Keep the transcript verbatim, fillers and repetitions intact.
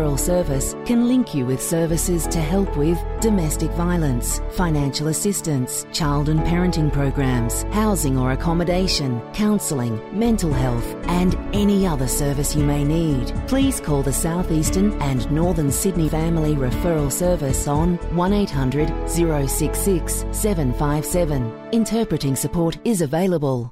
Referral Service can link you with services to help with domestic violence, financial assistance, child and parenting programs, housing or accommodation, counselling, mental health, and any other service you may need. Please call the South Eastern and Northern Sydney Family Referral Service on one eight hundred, zero six six, seven five seven. Interpreting support is available.